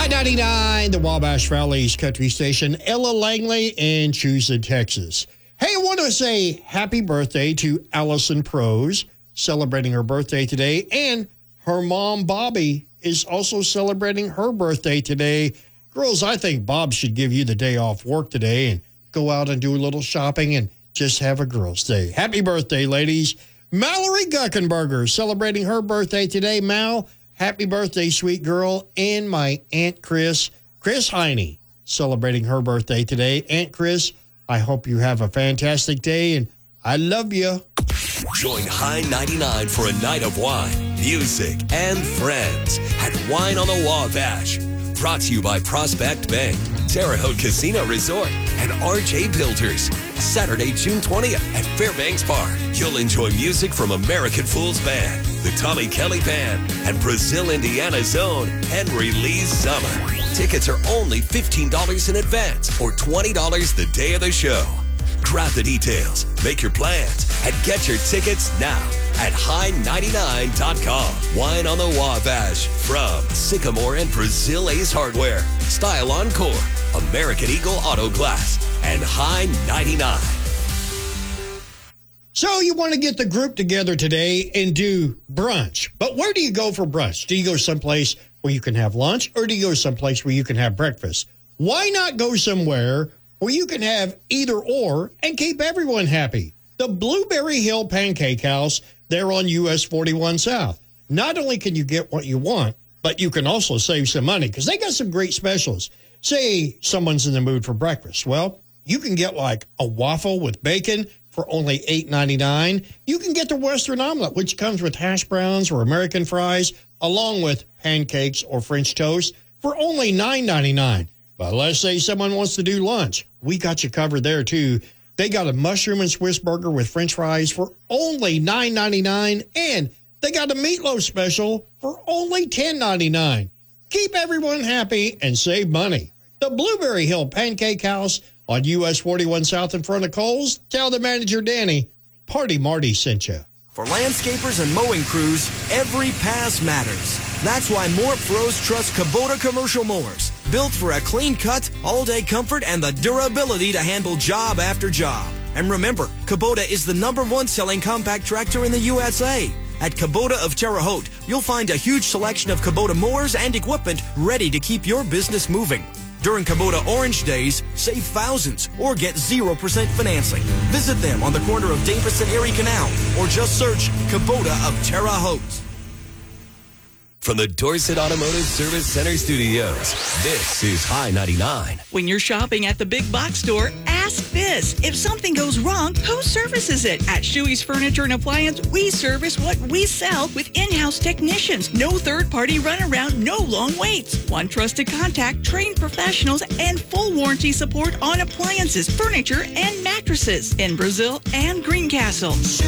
High 99, the Wabash Valley's country station, Ella Langley in Choosing, Texas. Hey, I want to say happy birthday to Allison Prose, celebrating her birthday today, and her mom, Bobby, is also celebrating her birthday today. Girls, I think Bob should give you the day off work today and go out and do a little shopping and just have a girls' day. Happy birthday, ladies. Mallory Guckenberger celebrating her birthday today. Mal, happy birthday, sweet girl. And my Aunt Chris Heine, celebrating her birthday today. Aunt Chris, I hope you have a fantastic day, and I love you. Join High 99 for a night of wine, music, and friends at Wine on the Wabash. Brought to you by Prospect Bank, Terre Haute Casino Resort, and RJ Builders. Saturday, June 20th at Fairbanks Park. You'll enjoy music from American Fools Band, the Tommy Kelly Band, and Brazil, Indiana's own Henry Lee Summer. Tickets are only $15 in advance or $20 the day of the show. Grab the details, make your plans, and get your tickets now at high99.com. Wine on the Wabash from Sycamore and Brazil Ace Hardware, Style Encore, American Eagle Auto Glass, and High 99. So you want to get the group together today and do brunch. But where do you go for brunch? Do you go someplace where you can have lunch, or do you go someplace where you can have breakfast? Why not go somewhere where you can have either or and keep everyone happy? The Blueberry Hill Pancake House, there on US 41 South. Not only can you get what you want, but you can also save some money because they got some great specials. Say someone's in the mood for breakfast. Well, you can get like a waffle with bacon for only $8.99. You can get the Western omelet, which comes with hash browns or American fries, along with pancakes or French toast for only $9.99. But let's say someone wants to do lunch. We got you covered there, too. They got a mushroom and Swiss burger with French fries for only $9.99, and they got a meatloaf special for only $10.99. Keep everyone happy and save money. The Blueberry Hill Pancake House on US 41 South in front of Kohl's. Tell the manager, Danny, Party Marty sent you. For landscapers and mowing crews, every pass matters. That's why more pros trust Kubota commercial mowers. Built for a clean-cut, all-day comfort and the durability to handle job after job. And remember, Kubota is the #1 selling compact tractor in the USA. At Kubota of Terre Haute, you'll find a huge selection of Kubota mowers and equipment ready to keep your business moving. During Kubota Orange Days, save thousands or get 0% financing. Visit them on the corner of Davis and Erie Canal or just search Kubota of Terre Haute. From the Dorset Automotive Service Center Studios, this is High 99. When you're shopping at the big box store, ask this. If something goes wrong, who services it? At Shuey's Furniture and Appliance, we service what we sell with in-house technicians. No third-party runaround, no long waits. One trusted contact, trained professionals, and full warranty support on appliances, furniture, and mattresses in Brazil and Greencastle.